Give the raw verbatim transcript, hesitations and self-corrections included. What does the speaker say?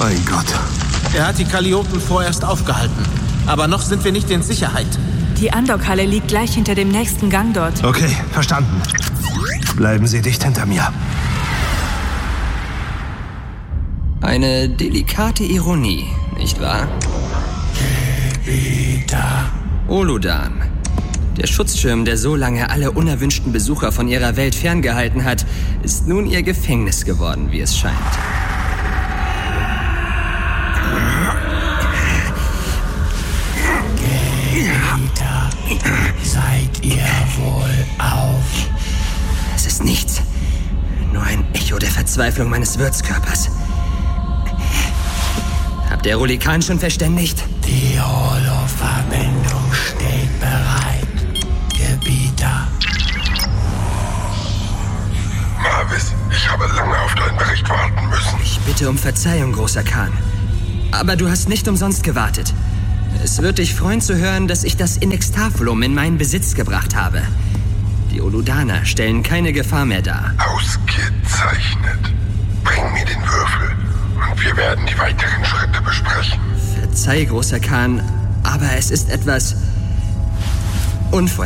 Mein Gott. Er hat die Kalliopen vorerst aufgehalten. Aber noch sind wir nicht in Sicherheit. Die Andockhalle liegt gleich hinter dem nächsten Gang dort. Okay, verstanden. Bleiben Sie dicht hinter mir. Eine delikate Ironie, nicht wahr? Gebieter. Oludan. Der Schutzschirm, der so lange alle unerwünschten Besucher von ihrer Welt ferngehalten hat, ist nun ihr Gefängnis geworden, wie es scheint. Gebieter, seid ihr wohl auf? Es ist nichts. Nur ein Echo der Verzweiflung meines Wirtskörpers. Habt ihr Rolikan schon verständigt? Die Holo-Verbindung steht bereit. Gebieter. Mavis, ich habe lange auf deinen Bericht warten müssen. Ich bitte um Verzeihung, großer Khan. Aber du hast nicht umsonst gewartet. Es wird dich freuen zu hören, dass ich das Inextafulum in meinen Besitz gebracht habe. Die Oludaner stellen keine Gefahr mehr dar. Ausgezeichnet. Bring mir den Würfel und wir werden die weiteren Schritte besprechen. Verzeih, großer Khan, aber es ist etwas unvorhersehbar.